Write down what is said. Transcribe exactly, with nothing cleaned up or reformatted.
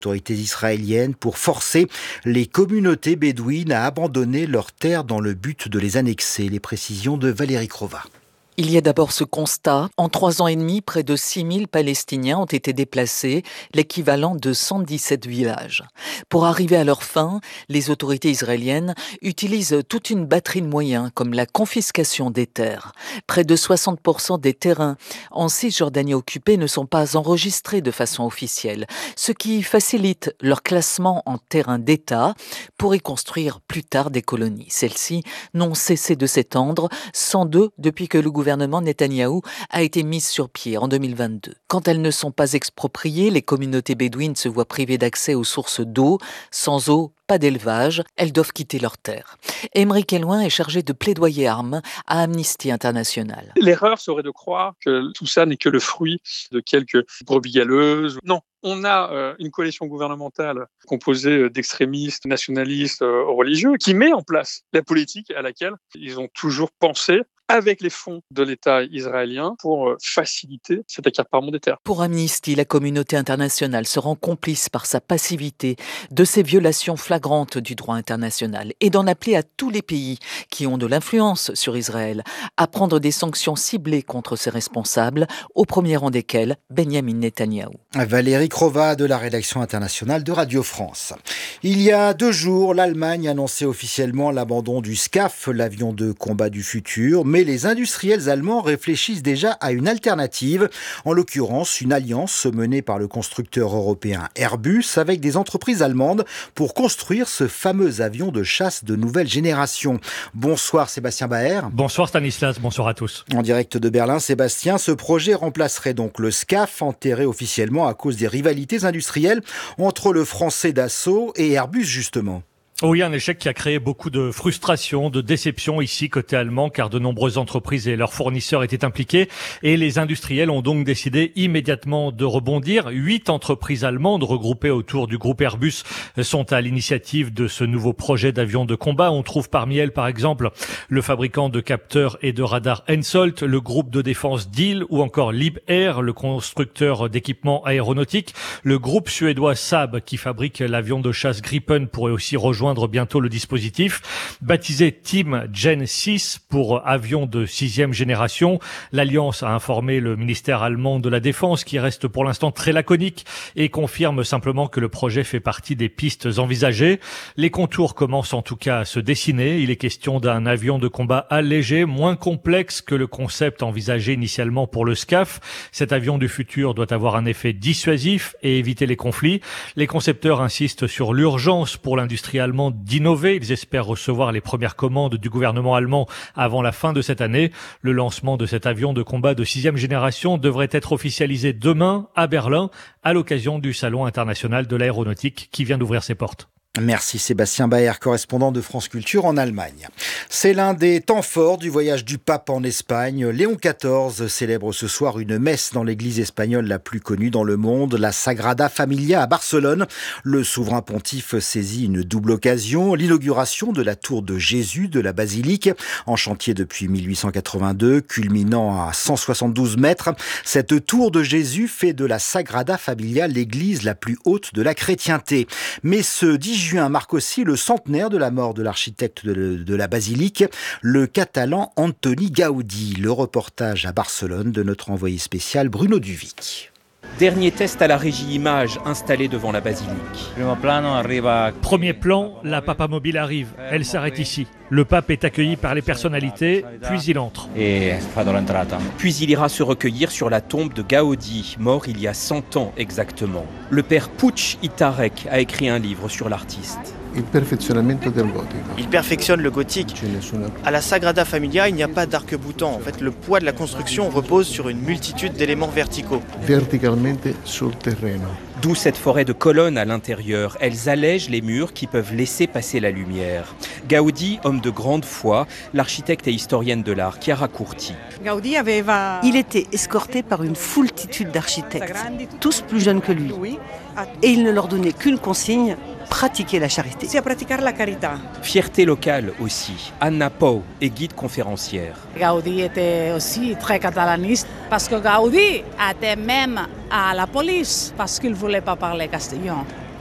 autorités israéliennes pour forcer les communautés bédouines à abandonner leurs terres dans le but de les annexer. Les précisions de Valérie Crova. Il y a d'abord ce constat. En trois ans et demi, près de six mille Palestiniens ont été déplacés, l'équivalent de cent dix-sept villages. Pour arriver à leur fin, les autorités israéliennes utilisent toute une batterie de moyens, comme la confiscation des terres. Près de soixante pour cent des terrains en Cisjordanie occupés ne sont pas enregistrés de façon officielle, ce qui facilite leur classement en terrain d'État pour y construire plus tard des colonies. Celles-ci n'ont cessé de s'étendre, cent deux depuis que le gouvernement Le gouvernement Netanyahou a été mise sur pied en deux mille vingt-deux. Quand elles ne sont pas expropriées, les communautés bédouines se voient privées d'accès aux sources d'eau. Sans eau, pas d'élevage, elles doivent quitter leurs terres. Aymeric Elouin est chargé de plaidoyer armes à Amnesty International. L'erreur serait de croire que tout ça n'est que le fruit de quelques brebis galeuses. Non. On a euh, une coalition gouvernementale composée d'extrémistes, nationalistes, euh, religieux, qui met en place la politique à laquelle ils ont toujours pensé, avec les fonds de l'État israélien, pour euh, faciliter cet accaparement des terres. Pour Amnesty, la communauté internationale se rend complice par sa passivité de ces violations flagrantes du droit international et d'en appeler à tous les pays qui ont de l'influence sur Israël à prendre des sanctions ciblées contre ses responsables, au premier rang desquels Benjamin Netanyahou. Valérie Crova de la rédaction internationale de Radio France. Il y a deux jours, l'Allemagne annonçait officiellement l'abandon du SCAF, l'avion de combat du futur, mais les industriels allemands réfléchissent déjà à une alternative, en l'occurrence une alliance menée par le constructeur européen Airbus avec des entreprises allemandes pour construire ce fameux avion de chasse de nouvelle génération. Bonsoir Sébastien Baer. Bonsoir Stanislas, bonsoir à tous. En direct de Berlin, Sébastien, ce projet remplacerait donc le SCAF, enterré officiellement à cause des rivalités industrielles entre le français Dassault et Airbus justement. Oui, un échec qui a créé beaucoup de frustration, de déception ici côté allemand, car de nombreuses entreprises et leurs fournisseurs étaient impliqués et les industriels ont donc décidé immédiatement de rebondir. Huit entreprises allemandes regroupées autour du groupe Airbus sont à l'initiative de ce nouveau projet d'avion de combat. On trouve parmi elles, par exemple, le fabricant de capteurs et de radars Hensoldt, le groupe de défense Diehl ou encore Liebherr, le constructeur d'équipements aéronautiques. Le groupe suédois Saab, qui fabrique l'avion de chasse Gripen, pourrait aussi rejoindre bientôt le dispositif. Baptisé Team Gen six pour avion de sixième génération, l'Alliance a informé le ministère allemand de la Défense qui reste pour l'instant très laconique et confirme simplement que le projet fait partie des pistes envisagées. Les contours commencent en tout cas à se dessiner. Il est question d'un avion de combat allégé, moins complexe que le concept envisagé initialement pour le SCAF. Cet avion du futur doit avoir un effet dissuasif et éviter les conflits. Les concepteurs insistent sur l'urgence pour l'industrie allemande d'innover. Ils espèrent recevoir les premières commandes du gouvernement allemand avant la fin de cette année. Le lancement de cet avion de combat de sixième génération devrait être officialisé demain à Berlin à l'occasion du Salon international de l'aéronautique qui vient d'ouvrir ses portes. Merci Sébastien Baer, correspondant de France Culture en Allemagne. C'est l'un des temps forts du voyage du pape en Espagne. Léon quatorze célèbre ce soir une messe dans l'église espagnole la plus connue dans le monde, la Sagrada Familia à Barcelone. Le souverain pontife saisit une double occasion, l'inauguration de la tour de Jésus de la basilique, en chantier depuis mille huit cent quatre-vingt-deux, culminant à cent soixante-douze mètres. Cette tour de Jésus fait de la Sagrada Familia l'église la plus haute de la chrétienté. Mais ce dix juin marque aussi le centenaire de la mort de l'architecte de, de la basilique, le Catalan Antoni Gaudi. Le reportage à Barcelone de notre envoyé spécial Bruno Duvic. Dernier test à la régie image installée devant la basilique. Premier plan, la Papa Mobile arrive. Elle s'arrête ici. Le pape est accueilli par les personnalités, puis il entre. Puis il ira se recueillir sur la tombe de Gaudi, mort il y a cent ans exactement. Le père Puig Itarrek a écrit un livre sur l'artiste. Il perfectionne le gothique. À la Sagrada Familia, il n'y a pas d'arc-boutant. En fait, le poids de la construction repose sur une multitude d'éléments verticaux. D'où cette forêt de colonnes à l'intérieur. Elles allègent les murs qui peuvent laisser passer la lumière. Gaudi, homme de grande foi, l'architecte et historienne de l'art, Chiara Curti. Il était escorté par une foultitude d'architectes, tous plus jeunes que lui. Et il ne leur donnait qu'une consigne: pratiquer la charité. Fierté locale aussi. Anna Pou est guide conférencière. Gaudi était aussi très catalaniste parce que Gaudi était même à la police parce qu'il ne voulait pas parler castillan.